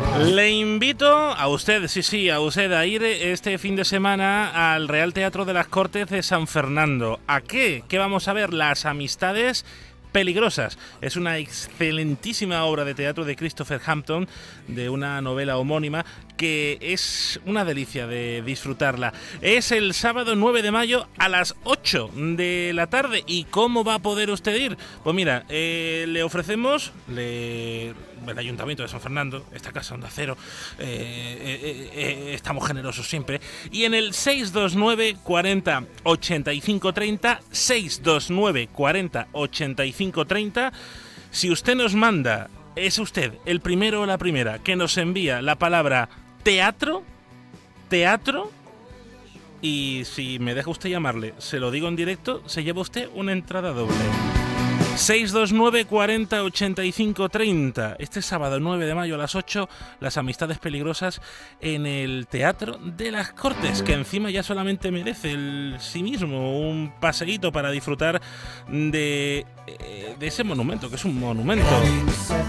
Le invito a usted, sí, a usted a ir este fin de semana al Real Teatro de las Cortes de San Fernando. ¿A qué? ¿Qué vamos a ver? Las amistades peligrosas. Es una excelentísima obra de teatro de Christopher Hampton, de una novela homónima, que es una delicia de disfrutarla. Es el sábado 9 de mayo a las 8 de la tarde. ¿Y cómo va a poder usted ir? Pues mira, le ofrecemos el Ayuntamiento de San Fernando, esta casa Onda Cero, estamos generosos siempre, y en el 629 40 85 30, 629 40 85 30, si usted nos manda, es usted el primero o la primera que nos envía la palabra teatro, y si me deja usted llamarle, se lo digo en directo, se lleva usted una entrada doble. 629 40 85 30. Este sábado 9 de mayo a las 8, las amistades peligrosas en el Teatro de las Cortes, que encima ya solamente merece sí mismo un paseíto para disfrutar de ese monumento, que es un monumento.